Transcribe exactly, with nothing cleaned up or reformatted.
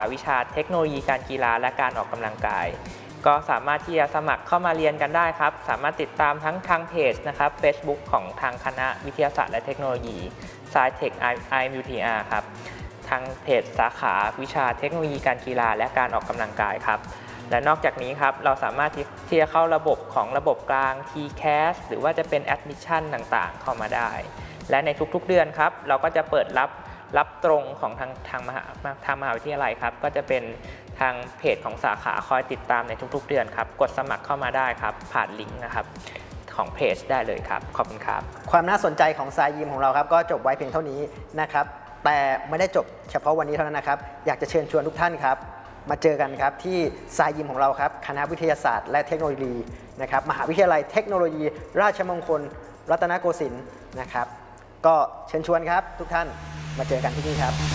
วิชาเทคโนโลยีการกีฬาและการออกกำลังกายก็สามารถที่จะสมัครเข้ามาเรียนกันได้ครับสามารถติดตามทั้งทางเพจนะครับ Facebook ของทางคณะวิทยาศาสตร์และเทคโนโลยี Sci-Tech ไอ เอ็ม ยู ที อาร์ ครับทางเพจสาขาวิชาเทคโนโลยีการกีฬาและการออกกำลังกายครับและนอกจากนี้ครับเราสามารถที่จะเข้าระบบของระบบกลาง ที แคส หรือว่าจะเป็น Admission ต่างๆเข้ามาได้และในทุกๆเดือนครับเราก็จะเปิดรับรับตรงของทางทางมหาทางมหาวิทยาลัยครับก็จะเป็นทางเพจของสาขาคอยติดตามในทุกๆเดือนครับกดสมัครเข้ามาได้ครับผ่านลิงก์นะครับของเพจได้เลยครับขอบคุณครับความน่าสนใจของทรายยิมของเราครับก็จบไว้เพียงเท่านี้นะครับแต่ไม่ได้จบเฉพาะวันนี้เท่านั้นนะครับอยากจะเชิญชวนทุกท่านครับมาเจอกันครับที่ทรายยิมของเราครับคณะวิทยาศาสตร์และเทคโนโลยีนะครับมหาวิทยาลัยเทคโนโลยีราชมงคลรัตนโกสินทร์นะครับก็เชิญชวนครับทุกท่านมาเจอกันที่นี่ครับ